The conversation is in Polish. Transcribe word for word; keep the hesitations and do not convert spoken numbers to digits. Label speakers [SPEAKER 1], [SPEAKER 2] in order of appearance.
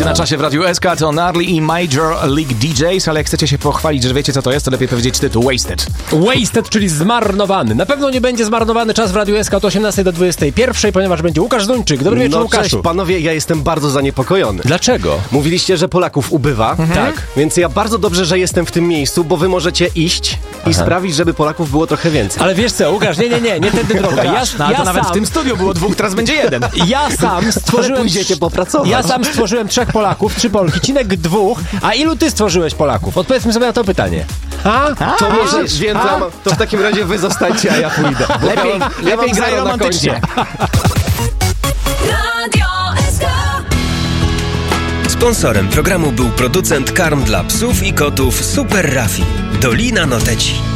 [SPEAKER 1] Na czasie w Radiu S K to Gnarly i Major League D Js, ale jak chcecie się pochwalić, że wiecie co to jest, to lepiej powiedzieć tytuł Wasted.
[SPEAKER 2] Wasted, czyli zmarnowany. Na pewno nie będzie zmarnowany czas w Radiu S K od osiemnastej do dwudziestej pierwszej, ponieważ będzie Łukasz Duńczyk. Dobry wieczór,
[SPEAKER 3] No
[SPEAKER 2] Łukaszu.
[SPEAKER 3] cześć panowie, ja jestem bardzo zaniepokojony.
[SPEAKER 2] Dlaczego?
[SPEAKER 3] Mówiliście, że Polaków ubywa.
[SPEAKER 2] Mhm. Tak.
[SPEAKER 3] Więc ja bardzo dobrze, że jestem w tym miejscu, bo wy możecie iść i sprawić, żeby Polaków było trochę więcej.
[SPEAKER 2] Ale wiesz co, Łukasz, nie, nie, nie, nie tędy droga. Ja,
[SPEAKER 1] No, ale
[SPEAKER 2] ja
[SPEAKER 1] to nawet
[SPEAKER 2] sam,
[SPEAKER 1] w tym studiu było dwóch, teraz będzie jeden.
[SPEAKER 2] ja sam stworzyłem...
[SPEAKER 3] Pójdziecie popracować.
[SPEAKER 2] Ja sam stworzyłem trzech Polaków, trzy Polki, Cinek dwóch, a ilu ty stworzyłeś Polaków? Odpowiedzmy sobie na to pytanie. Ha?
[SPEAKER 3] To może więc ja mam, to w takim razie wy zostańcie, a ja pójdę. Bo
[SPEAKER 1] Lepiej,
[SPEAKER 3] ja mam, ja
[SPEAKER 1] lepiej
[SPEAKER 3] mam
[SPEAKER 1] graj
[SPEAKER 3] zero na
[SPEAKER 1] romantycznie.
[SPEAKER 3] koncie.
[SPEAKER 4] Radio S K.
[SPEAKER 5] Sponsorem programu był producent karm dla psów i kotów Super Raffi. Dolina Noteci.